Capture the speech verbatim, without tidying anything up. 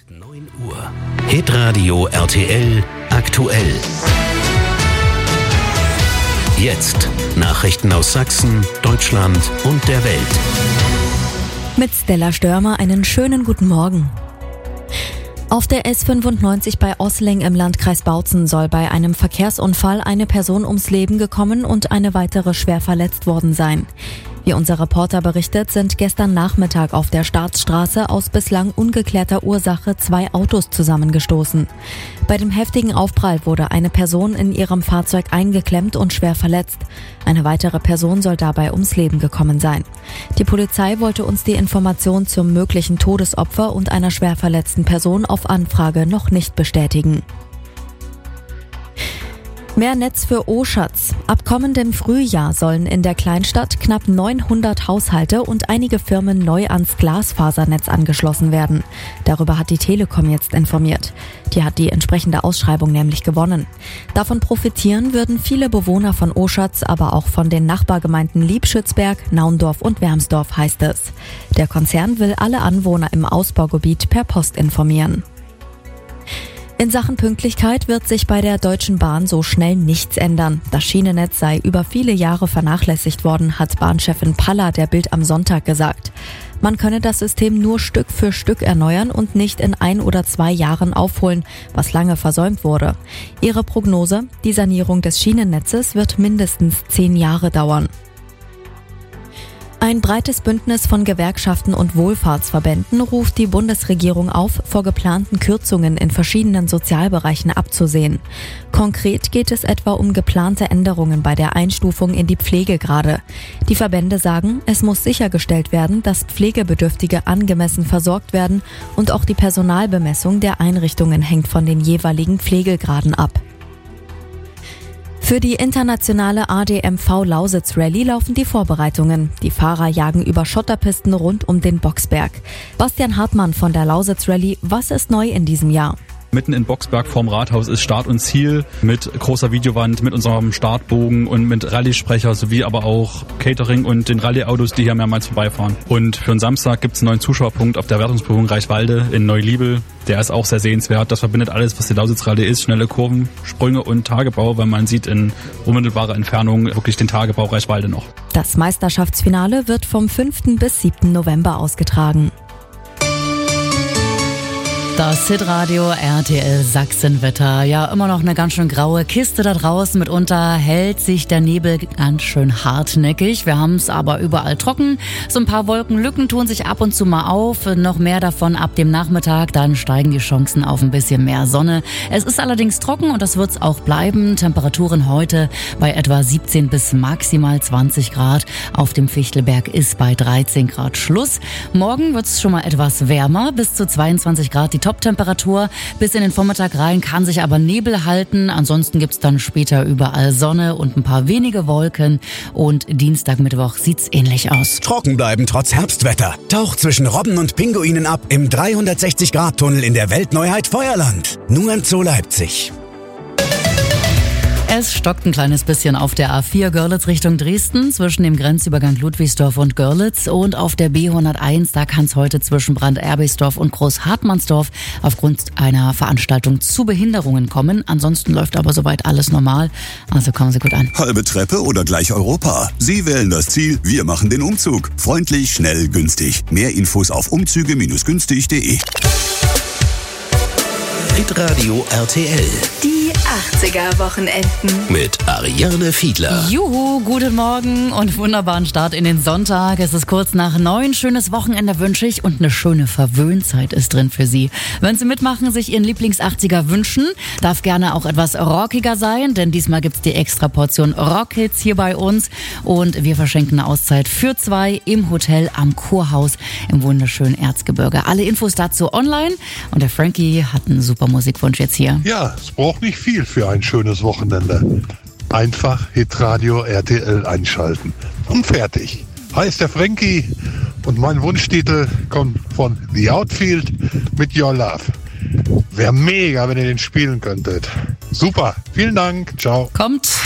neun Uhr. Hitradio R T L aktuell. Jetzt Nachrichten aus Sachsen, Deutschland und der Welt. Mit Stella Störmer einen schönen guten Morgen. Auf der S fünfundneunzig bei Ossling im Landkreis Bautzen soll bei einem Verkehrsunfall eine Person ums Leben gekommen und eine weitere schwer verletzt worden sein. Wie unser Reporter berichtet, sind gestern Nachmittag auf der Staatsstraße aus bislang ungeklärter Ursache zwei Autos zusammengestoßen. Bei dem heftigen Aufprall wurde eine Person in ihrem Fahrzeug eingeklemmt und schwer verletzt. Eine weitere Person soll dabei ums Leben gekommen sein. Die Polizei wollte uns die Information zum möglichen Todesopfer und einer schwer verletzten Person auf Anfrage noch nicht bestätigen. Mehr Netz für Oschatz. Ab kommendem Frühjahr sollen in der Kleinstadt knapp neunhundert Haushalte und einige Firmen neu ans Glasfasernetz angeschlossen werden. Darüber hat die Telekom jetzt informiert. Die hat die entsprechende Ausschreibung nämlich gewonnen. Davon profitieren würden viele Bewohner von Oschatz, aber auch von den Nachbargemeinden Liebschützberg, Naundorf und Wermsdorf, heißt es. Der Konzern will alle Anwohner im Ausbaugebiet per Post informieren. In Sachen Pünktlichkeit wird sich bei der Deutschen Bahn so schnell nichts ändern. Das Schienennetz sei über viele Jahre vernachlässigt worden, hat Bahnchefin Paller der Bild am Sonntag gesagt. Man könne das System nur Stück für Stück erneuern und nicht in ein oder zwei Jahren aufholen, was lange versäumt wurde. Ihre Prognose: Die Sanierung des Schienennetzes wird mindestens zehn Jahre dauern. Ein breites Bündnis von Gewerkschaften und Wohlfahrtsverbänden ruft die Bundesregierung auf, vor geplanten Kürzungen in verschiedenen Sozialbereichen abzusehen. Konkret geht es etwa um geplante Änderungen bei der Einstufung in die Pflegegrade. Die Verbände sagen, es muss sichergestellt werden, dass Pflegebedürftige angemessen versorgt werden und auch die Personalbemessung der Einrichtungen hängt von den jeweiligen Pflegegraden ab. Für die internationale A D M V Lausitz Rallye laufen die Vorbereitungen. Die Fahrer jagen über Schotterpisten rund um den Boxberg. Bastian Hartmann von der Lausitz Rallye, was ist neu in diesem Jahr? Mitten in Boxberg vorm Rathaus ist Start und Ziel mit großer Videowand, mit unserem Startbogen und mit Rallye-Sprecher sowie aber auch Catering und den Rallye-Autos, die hier mehrmals vorbeifahren. Und für den Samstag gibt es einen neuen Zuschauerpunkt auf der Wertungsprüfung Reichwalde in Neuliebel. Der ist auch sehr sehenswert. Das verbindet alles, was die Lausitz-Rallye ist. Schnelle Kurven, Sprünge und Tagebau, weil man sieht in unmittelbarer Entfernung wirklich den Tagebau Reichwalde noch. Das Meisterschaftsfinale wird vom fünften bis siebten November ausgetragen. Das Hitradio R T L Sachsenwetter. Ja, immer noch eine ganz schön graue Kiste da draußen. Mitunter hält sich der Nebel ganz schön hartnäckig. Wir haben es aber überall trocken. So ein paar Wolkenlücken tun sich ab und zu mal auf. Noch mehr davon ab dem Nachmittag. Dann steigen die Chancen auf ein bisschen mehr Sonne. Es ist allerdings trocken und das wird es auch bleiben. Temperaturen heute bei etwa siebzehn bis maximal zwanzig Grad. Auf dem Fichtelberg ist bei dreizehn Grad Schluss. Morgen wird es schon mal etwas wärmer. Bis zu zweiundzwanzig Grad die Top-Temperatur. Bis in den Vormittag rein kann sich aber Nebel halten. Ansonsten gibt's dann später überall Sonne und ein paar wenige Wolken. Und Dienstag, Mittwoch sieht's ähnlich aus. Trocken bleiben trotz Herbstwetter. Taucht zwischen Robben und Pinguinen ab im dreihundertsechzig Grad Tunnel in der Weltneuheit Feuerland. Nur im Zoo Leipzig. Es stockt ein kleines bisschen auf der A vier Görlitz Richtung Dresden zwischen dem Grenzübergang Ludwigsdorf und Görlitz und auf der B hunderteins, da kann es heute zwischen Brand-Erbisdorf und Groß-Hartmannsdorf aufgrund einer Veranstaltung zu Behinderungen kommen. Ansonsten läuft aber soweit alles normal, also kommen Sie gut an. Halbe Treppe oder gleich Europa? Sie wählen das Ziel, wir machen den Umzug. Freundlich, schnell, günstig. Mehr Infos auf umzüge günstig punkt de. Hitradio R T L. Die achtziger-Wochenenden. Mit Ariane Fiedler. Juhu, guten Morgen und wunderbaren Start in den Sonntag. Es ist kurz nach neun. Schönes Wochenende wünsche ich und eine schöne Verwöhnzeit ist drin für Sie. Wenn Sie mitmachen, sich Ihren Lieblings-achtziger wünschen, darf gerne auch etwas rockiger sein, denn diesmal gibt's die extra Portion Rockhits hier bei uns und wir verschenken eine Auszeit für zwei im Hotel am Kurhaus im wunderschönen Erzgebirge. Alle Infos dazu online und der Frankie hat einen super Musikwunsch jetzt hier. Ja, es braucht nicht viel für ein schönes Wochenende. Einfach Hitradio R T L einschalten und fertig. Hi, ist der Frankie und mein Wunschtitel kommt von The Outfield mit Your Love. Wäre mega, wenn ihr den spielen könntet. Super, vielen Dank, ciao. Kommt